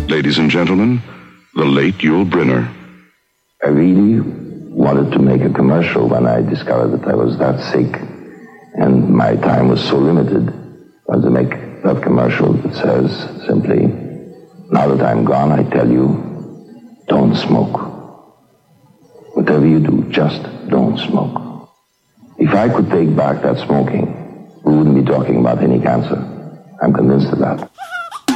Ladies and gentlemen, the late Yul Brynner. I really wanted to make a commercial when I discovered that I was that sick and my time was so limited. I wanted to make that commercial that says simply, now that I'm gone, I tell you, don't smoke. Whatever you do, just don't smoke. If I could take back that smoking, we wouldn't be talking about any cancer. I'm convinced of that.